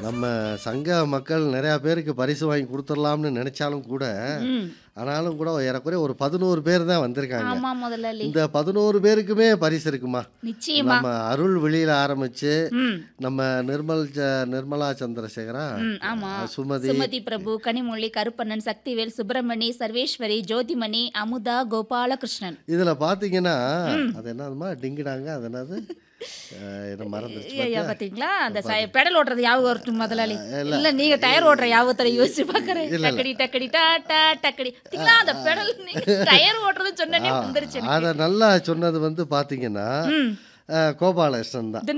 நம்ம சங்க மக்கள் நிறையா பேருக்கு பரிசு வாங்கி குடுத்துறலாம்னு நெனைச்சாலும் கூட, ம். ஆனாலும் கூட ஏறக்குறைய ஒரு 11 பேர் தான் வந்திருக்காங்க. ஆமா முதலாளி. இந்த 11 பேருக்குமே பரிசு இருக்குமா? நிச்சயமா. நம்ம அருள் விழியில ஆரம்பிச்சு, ம். நம்ம நிர்மலா சந்திரசேகரா, ம். ஆமா. சுமதி, சுமதி பிரபு, கனிமொழி, கருப்பண்ணன், சக்திவேல், சுப்பிரமணி, சர்வேஸ்வரி, ஜோதிமணி, அமுதா, கோபாலகிருஷ்ணன். இதில பார்த்தீங்கன்னா, ம். அது என்னதும்மா டிங்குடாங்க அது என்னது? என்ன மறந்துருச்சு ஐயா பாத்தியா? பாத்தீங்களா? அந்த பெடல் ஓட்டுறது ஞாபகம் வரட்டும் முதலாளி. இல்ல. இல்ல நீங்க டயர் ஓட்டுற ஞாபகத்துல யோசிச்சு பாக்குறேன். இல்ல, இல்ல. டக்கடி டக்கடி டா டா டக்கடி. பாத்தீங்களா அந்த பெடல் டயர் ஓட்டுறது சொன்னனே வந்துருச்சு எனக்கு. அத நல்லா சொன்னது வந்து பார்த்தீங்கன்னா, ம். கோபாலகிருஷ்ணன் தான்.